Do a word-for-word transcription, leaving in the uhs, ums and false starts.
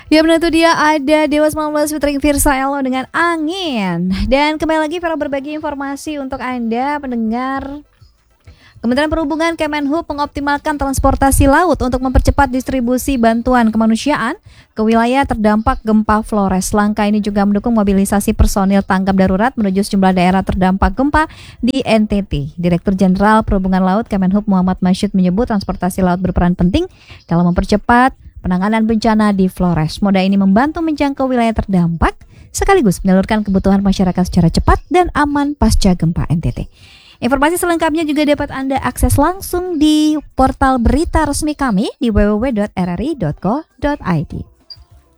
Ya benar tuh dia, ada Dewa sembilan belas featuring Virsa Elo dengan Angin. Dan kembali lagi Vera berbagi informasi untuk Anda pendengar. Kementerian Perhubungan Kemenhub mengoptimalkan transportasi laut untuk mempercepat distribusi bantuan kemanusiaan ke wilayah terdampak gempa Flores. Langkah ini juga mendukung mobilisasi personil tanggap darurat menuju sejumlah daerah terdampak gempa di N T T. Direktur Jenderal Perhubungan Laut Kemenhub Muhammad Masyud menyebut transportasi laut berperan penting dalam mempercepat penanganan bencana di Flores. Moda ini membantu menjangkau wilayah terdampak sekaligus menyalurkan kebutuhan masyarakat secara cepat dan aman pasca gempa N T T. Informasi selengkapnya juga dapat Anda akses langsung di portal berita resmi kami di w w w dot r r i dot go dot i d.